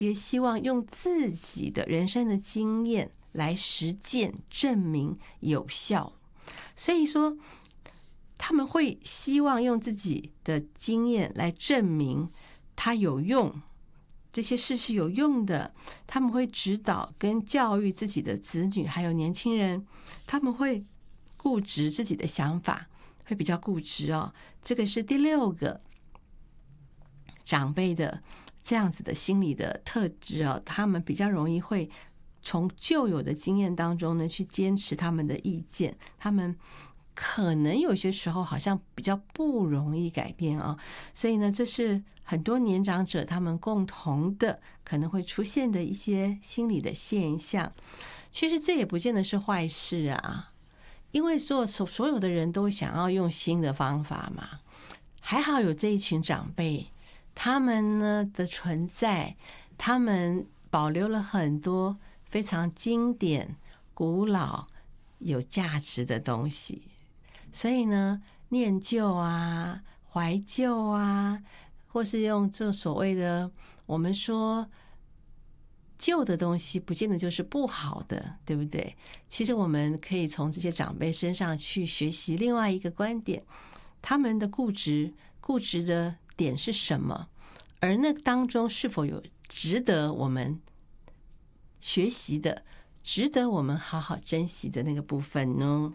别希望用自己的人生的经验来实践证明有效，所以说他们会希望用自己的经验来证明它有用，这些事是有用的。他们会指导跟教育自己的子女还有年轻人，他们会固执自己的想法，会比较固执哦。这个是第6个长辈的这样子的心理的特质哦，他们比较容易会从旧有的经验当中呢去坚持他们的意见，他们可能有些时候好像比较不容易改变啊，所以呢，这是很多年长者他们共同的可能会出现的一些心理的现象。其实这也不见得是坏事啊，因为所有的人都想要用新的方法嘛。还好有这一群长辈，他们呢的存在，他们保留了很多非常经典、古老、有价值的东西。所以呢，念旧啊、怀旧啊，或是用这所谓的我们说旧的东西，不见得就是不好的，对不对？其实我们可以从这些长辈身上去学习另外一个观点，他们的固执的点是什么？而那当中是否有值得我们学习的、值得我们好好珍惜的那个部分呢？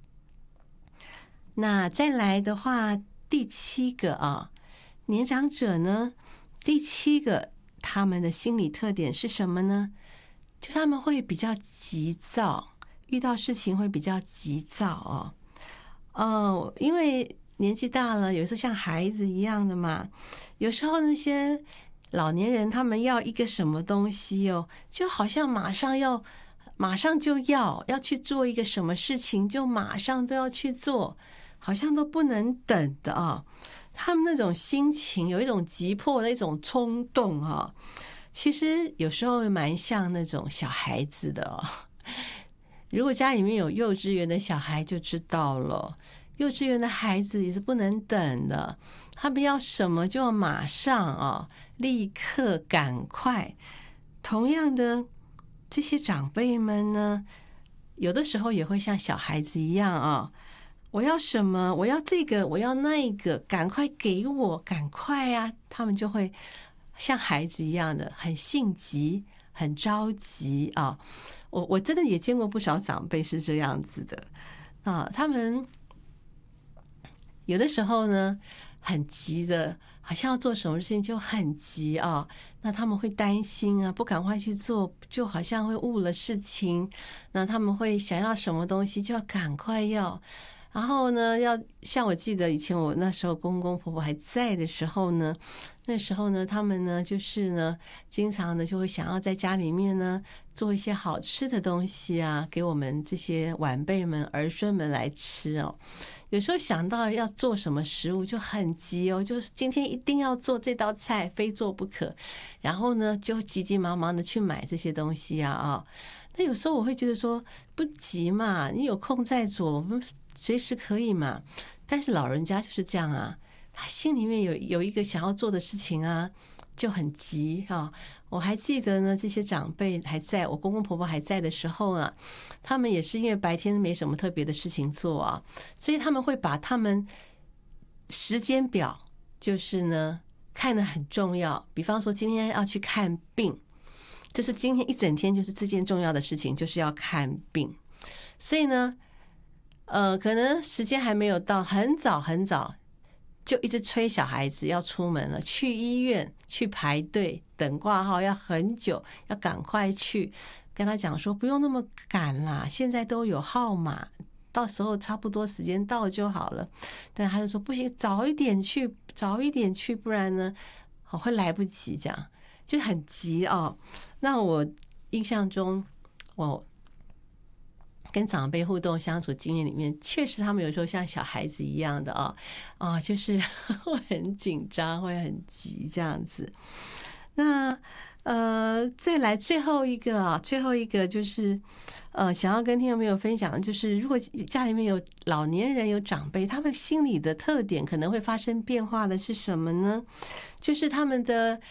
那再来的话，第7个啊，年长者呢，第7个他们的心理特点是什么呢？就他们会比较急躁，遇到事情会比较急躁哦。因为年纪大了，有时候像孩子一样的嘛，有时候那些老年人他们要一个什么东西哦，就好像马上就要去做一个什么事情，就马上都要去做，好像都不能等的啊。他们那种心情有一种急迫的一种冲动啊，其实有时候蛮像那种小孩子的哦。如果家里面有幼稚园的小孩就知道了，幼稚园的孩子也是不能等的，他们要什么就要马上啊，立刻赶快。同样的，这些长辈们呢，有的时候也会像小孩子一样啊，我要什么，我要这个，我要那个，赶快给我，赶快啊！他们就会像孩子一样的，很性急，很着急啊。我真的也见过不少长辈是这样子的啊，他们有的时候呢，很急的，好像要做什么事情就很急啊。那他们会担心啊，不赶快去做，就好像会误了事情。那他们会想要什么东西，就要赶快要。然后呢，像我记得以前我那时候公公婆婆还在的时候呢，那时候呢，他们呢就是呢，经常呢就会想要在家里面呢做一些好吃的东西啊，给我们这些晚辈们、儿孙们来吃哦。有时候想到要做什么食物就很急哦，就是今天一定要做这道菜，非做不可。然后呢，就急急忙忙的去买这些东西啊。那有时候我会觉得说，不急嘛，你有空再做，我们随时可以嘛。但是老人家就是这样啊，他心里面有一个想要做的事情啊，就很急啊。我还记得呢，这些长辈还在，我公公婆婆还在的时候啊，他们也是因为白天没什么特别的事情做啊，所以他们会把他们时间表就是呢看得很重要。比方说今天要去看病，就是今天一整天就是这件重要的事情，就是要看病。所以呢可能时间还没有到，很早很早就一直催小孩子要出门了，去医院去排队等挂号要很久，要赶快去跟他讲说不用那么赶啦，现在都有号码，到时候差不多时间到就好了。但他就说不行，早一点去，不然呢会来不及，这样就很急哦。那我印象中我跟长辈互动相处经验里面，确实他们有时候像小孩子一样的就是会很紧张，会很急这样子。那再来最后一个就是想要跟听众朋友分享的就是，如果家里面有老年人有长辈，他们心理的特点可能会发生变化的是什么呢？就是他们的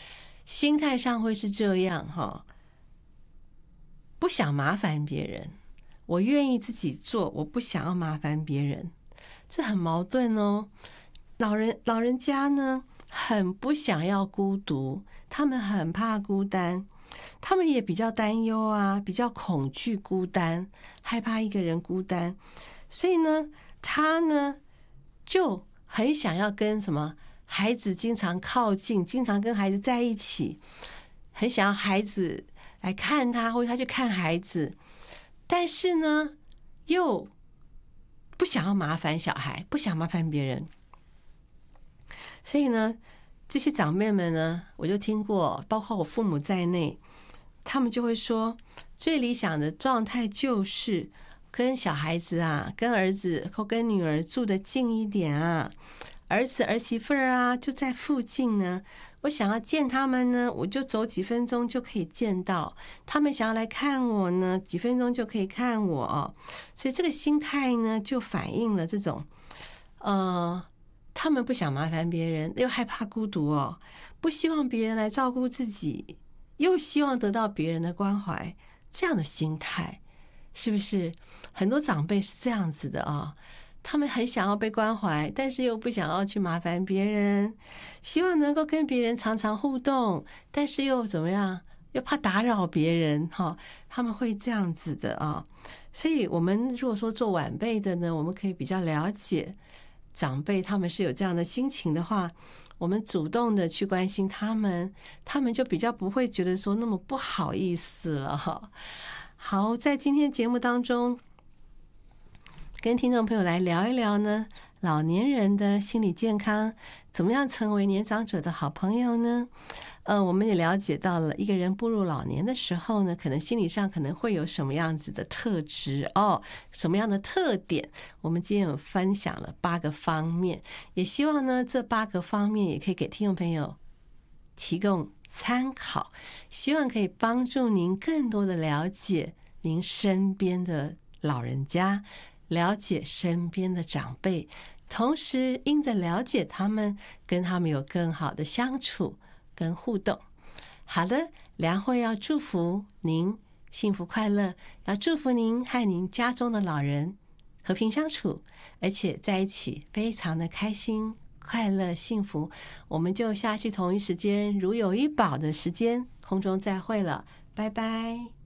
心态上会是这样哈，不想麻烦别人，我愿意自己做，我不想要麻烦别人，这很矛盾哦。老人家呢，很不想要孤独，他们很怕孤单，他们也比较担忧啊，比较恐惧孤单，害怕一个人孤单，所以呢，他呢就很想要跟什么孩子经常靠近，经常跟孩子在一起，很想要孩子来看他，或者他去看孩子，但是呢，又不想要麻烦小孩，不想麻烦别人，所以呢，这些长辈们呢，我就听过，包括我父母在内，他们就会说，最理想的状态就是跟小孩子啊，跟儿子或跟女儿住得近一点啊，儿子儿媳妇啊就在附近呢，我想要见他们呢，我就走几分钟就可以见到，他们想要来看我呢，几分钟就可以看我，所以这个心态呢，就反映了这种他们不想麻烦别人，又害怕孤独哦，不希望别人来照顾自己，又希望得到别人的关怀，这样的心态是不是很多长辈是这样子的啊？他们很想要被关怀，但是又不想要去麻烦别人，希望能够跟别人常常互动，但是又怎么样？又怕打扰别人哈，他们会这样子的啊。所以，我们如果说做晚辈的呢，我们可以比较了解长辈他们是有这样的心情的话，我们主动的去关心他们，他们就比较不会觉得说那么不好意思了哈。好，在今天节目当中，跟听众朋友来聊一聊呢，老年人的心理健康，怎么样成为年长者的好朋友呢？我们也了解到了，一个人步入老年的时候呢，可能心理上可能会有什么样子的特质哦，什么样的特点？我们今天有分享了8个方面，也希望呢这8个方面也可以给听众朋友提供参考，希望可以帮助您更多的了解您身边的老人家，了解身边的长辈，同时因着了解他们，跟他们有更好的相处跟互动。好的，良慧要祝福您幸福快乐，要祝福您和您家中的老人和平相处，而且在一起非常的开心快乐幸福。我们就下去同一时间如有一宝的时间空中再会了，拜拜。